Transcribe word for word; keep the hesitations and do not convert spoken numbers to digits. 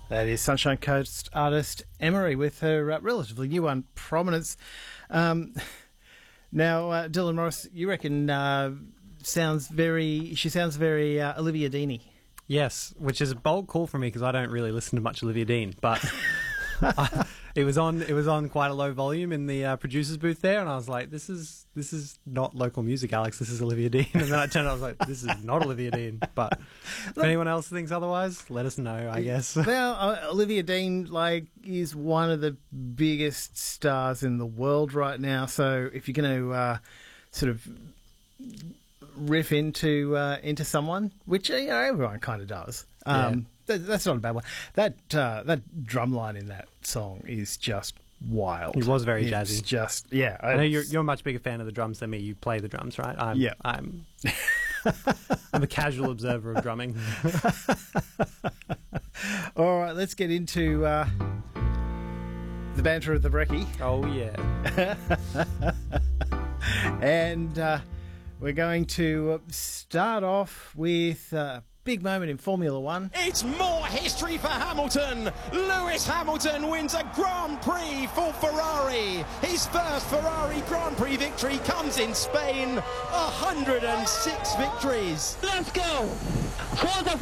That is Sunshine Coast artist Emery with her uh, relatively new one, Prominence. Um, now, uh, Dylan Morris, you reckon uh, sounds very? She sounds very uh, Olivia Dean-y. Yes, which is a bold call for me because I don't really listen to much Olivia Dean, but I, it was on it was on quite a low volume in the uh, producer's booth there, and I was like, "This is this is not local music, Alex. This is Olivia Dean." And then I turned, I was like, "This is not Olivia Dean." But if anyone else thinks otherwise, let us know. I guess. Well, uh, Olivia Dean like is one of the biggest stars in the world right now. So if you're going to uh, sort of riff into uh, into someone, which you know everyone kind of does. Um, Yeah. th- that's not a bad one. That uh, that drum line in that song is just wild. It was very It's jazzy. Just yeah. I know you're you're a much bigger fan of the drums than me. You play the drums, right? I'm, Yeah. I'm I'm a casual observer of drumming. All right, let's get into uh, the banter of the brekkie, Oh yeah. and uh, we're going to start off with a big moment in Formula One. It's more history for Hamilton. Lewis Hamilton wins a Grand Prix for Ferrari. His first Ferrari Grand Prix victory comes in Spain. one hundred six victories. Let's go for the